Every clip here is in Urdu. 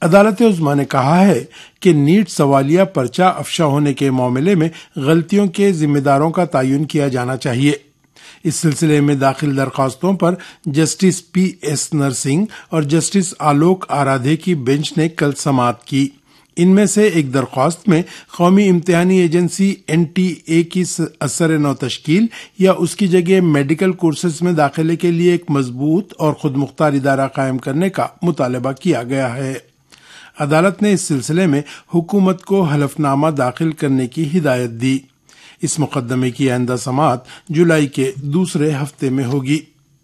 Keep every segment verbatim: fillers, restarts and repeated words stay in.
عدالت عظمیٰ نے کہا ہے کہ نیٹ سوالیہ پرچہ افشا ہونے کے معاملے میں غلطیوں کے ذمہ داروں کا تعین کیا جانا چاہیے۔ اس سلسلے میں داخل درخواستوں پر جسٹس پی ایس نرسنگ اور جسٹس آلوک آرادھے کی بینچ نے کل سماعت کی۔ ان میں سے ایک درخواست میں قومی امتحانی ایجنسی این ٹی اے کی اثر نو تشکیل یا اس کی جگہ میڈیکل کورسز میں داخلے کے لیے ایک مضبوط اور خود مختار ادارہ قائم کرنے کا مطالبہ کیا گیا ہے۔ عدالت نے اس سلسلے میں حکومت کو حلف نامہ داخل کرنے کی ہدایت دی۔ اس مقدمے کی آئندہ سماعت جولائی کے دوسرے ہفتے میں ہوگی۔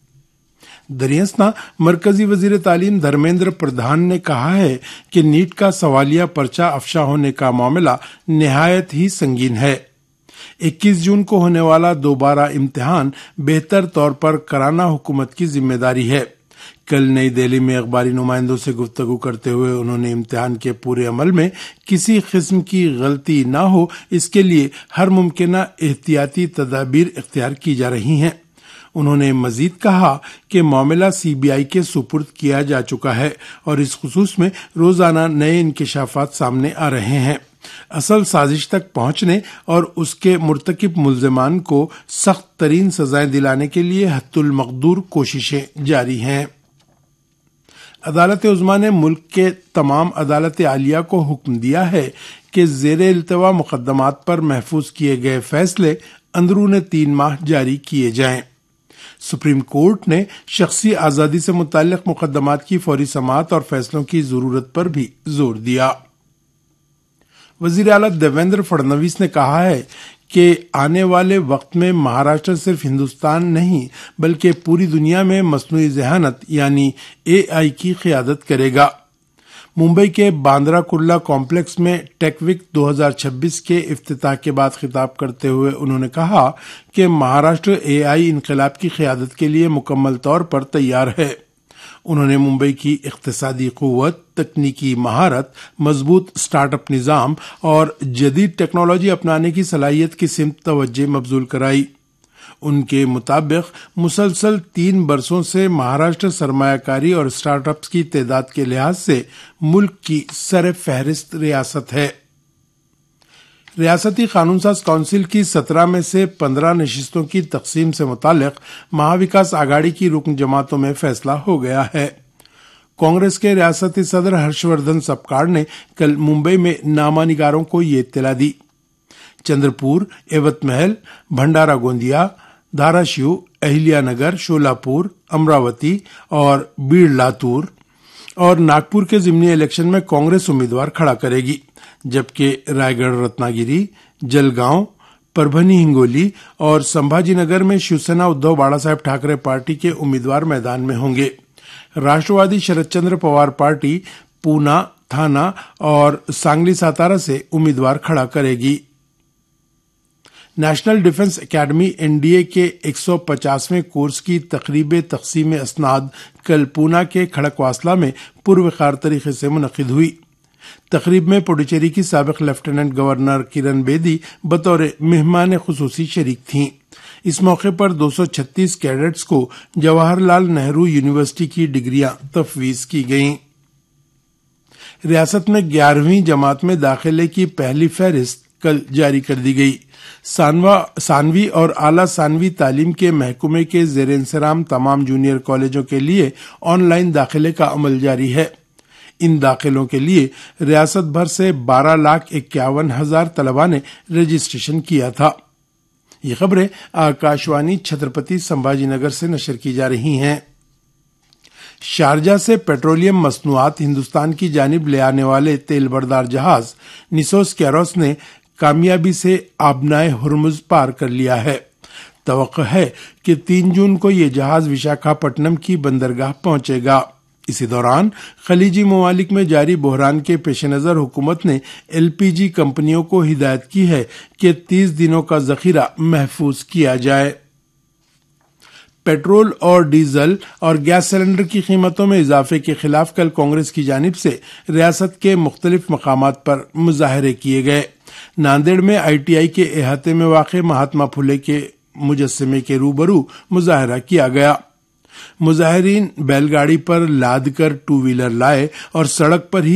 دریاسنا مرکزی وزیر تعلیم دھرمیندر پردھان نے کہا ہے کہ نیٹ کا سوالیہ پرچہ افشا ہونے کا معاملہ نہایت ہی سنگین ہے۔ اکیس جون کو ہونے والا دوبارہ امتحان بہتر طور پر کرانا حکومت کی ذمہ داری ہے۔ کل نئی دہلی میں اخباری نمائندوں سے گفتگو کرتے ہوئے انہوں نے امتحان کے پورے عمل میں کسی قسم کی غلطی نہ ہو اس کے لیے ہر ممکنہ احتیاطی تدابیر اختیار کی جا رہی ہیں۔ انہوں نے مزید کہا کہ معاملہ سی بی آئی کے سپرد کیا جا چکا ہے اور اس خصوص میں روزانہ نئے انکشافات سامنے آ رہے ہیں۔ اصل سازش تک پہنچنے اور اس کے مرتکب ملزمان کو سخت ترین سزائیں دلانے کے لیے حتی المقدور کوششیں جاری ہیں۔ عدالت عظمیٰ نے ملک کے تمام عدالت عالیہ کو حکم دیا ہے کہ زیر التوا مقدمات پر محفوظ کیے گئے فیصلے اندرون تین ماہ جاری کیے جائیں۔ سپریم کورٹ نے شخصی آزادی سے متعلق مقدمات کی فوری سماعت اور فیصلوں کی ضرورت پر بھی زور دیا۔ وزیر اعلیٰ دیویندر فڈنویس نے کہا ہے کہ آنے والے وقت میں مہاراشٹر صرف ہندوستان نہیں بلکہ پوری دنیا میں مصنوعی ذہانت یعنی اے آئی کی قیادت کرے گا۔ ممبئی کے باندرا کرلا کمپلیکس میں ٹیک ویک دو ہزار چھبیس کے افتتاح کے بعد خطاب کرتے ہوئے انہوں نے کہا کہ مہاراشٹر اے آئی انقلاب کی قیادت کے لیے مکمل طور پر تیار ہے۔ انہوں نے ممبئی کی اقتصادی قوت، تکنیکی مہارت، مضبوط سٹارٹ اپ نظام اور جدید ٹیکنالوجی اپنانے کی صلاحیت کی سمت توجہ مبذول کرائی۔ ان کے مطابق مسلسل تین برسوں سے مہاراشٹر سرمایہ کاری اور سٹارٹ اپس کی تعداد کے لحاظ سے ملک کی سر فہرست ریاست ہے۔ ریاستی قانون ساز کونسل کی سترہ میں سے پندرہ نشستوں کی تقسیم سے متعلق مہاوکاس آگاڑی کی رکن جماعتوں میں فیصلہ ہو گیا ہے۔ کانگریس کے ریاستی صدر ہرش وردھن سپکاڑ نے کل ممبئی میں نامہ نگاروں کو یہ اطلاع دی۔ چندر پور، ایوت محل، بھنڈارا گوندیا، دھاراشیو، اہلیا نگر، شولاپور، امراوتی اور بیڑ لاتور اور ناگپور کے ضمنی الیکشن میں کانگریس امیدوار کھڑا کرے گی، جبکہ رائے گڑھ رتناگیری، جلگاؤں، پربھنی ہنگولی اور سمبھاجی نگر میں شیوسینا ادھو بالا صاحب ٹھاکرے پارٹی کے امیدوار میدان میں ہوں گے۔ راشٹروادی شرد چندر پوار پارٹی پونا، تھانا اور سانگلی ساتارا سے امیدوار کھڑا کرے گی۔ National defence academy N D A کے ایک سو پچاسویں کورس کی تقریب تقسیم اسناد کل پونا کے کھڑک واسلہ میں پروقار طریقے سے منعقد ہوئی۔ تقریب میں پڈوچیری کی سابق لیفٹیننٹ گورنر کرن بیدی بطور مہمان خصوصی شریک تھیں۔ اس موقع پر دو سو چھتیس کیڈٹس کو جواہر لال نہرو یونیورسٹی کی ڈگریاں تفویض کی گئیں۔ ریاست میں گیارہویں جماعت میں داخلے کی پہلی فہرست کل جاری کر دی گئی۔ ثانوی اور اعلیٰ ثانوی تعلیم کے محکمے کے زیر انصرام تمام جونیئر کالجوں کے لیے آن لائن داخلے کا عمل جاری ہے۔ ان داخلوں کے لیے ریاست بھر سے بارہ لاکھ اکیاون ہزار طلباء نے رجسٹریشن کیا تھا۔ یہ خبریں آکاشوانی چھترپتی سمبھاجی نگر سے نشر کی جا رہی ہیں۔ شارجہ سے پیٹرولیم مصنوعات ہندوستان کی جانب لے آنے والے تیل بردار جہاز نیسوس کیروس نے کامیابی سے آبنائے ہرمز پار کر لیا ہے۔ توقع ہے کہ تین جون کو یہ جہاز وشاکھاپٹنم کی بندرگاہ پہنچے گا۔ اسی دوران خلیجی ممالک میں جاری بحران کے پیش نظر حکومت نے ایل پی جی کمپنیوں کو ہدایت کی ہے کہ تیس دنوں کا ذخیرہ محفوظ کیا جائے۔ پیٹرول اور ڈیزل اور گیس سلنڈر کی قیمتوں میں اضافے کے خلاف کل کانگریس کی جانب سے ریاست کے مختلف مقامات پر مظاہرے کیے گئے۔ ناندیڑ میں آئی ٹی آئی کے احاطے میں واقع مہاتما پھولے کے مجسمے کے روبرو مظاہرہ کیا گیا۔ مظاہرین بیل گاڑی پر لاد کر ٹو ویلر لائے اور سڑک پر ہی